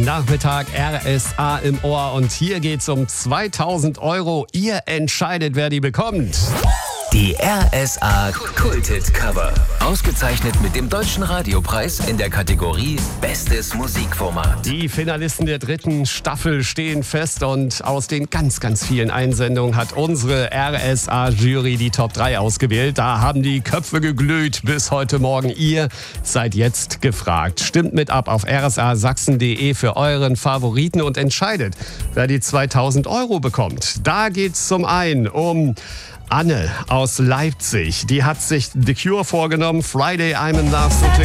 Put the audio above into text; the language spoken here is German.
Nachmittag RSA im Ohr und hier geht's um 2000 Euro. Ihr entscheidet, wer die bekommt. Die RSA Kulthit Cover. Ausgezeichnet mit dem Deutschen Radiopreis in der Kategorie Bestes Musikformat. Die Finalisten der 3. Staffel stehen fest und aus den ganz, ganz vielen Einsendungen hat unsere RSA-Jury die Top 3 ausgewählt. Da haben die Köpfe geglüht bis heute Morgen. Ihr seid jetzt gefragt. Stimmt mit ab auf rsasachsen.de für euren Favoriten und entscheidet, wer die 2000 Euro bekommt. Da geht's zum einen um Anne aus Leipzig. Die hat sich The Cure vorgenommen. Friday I'm in Love. So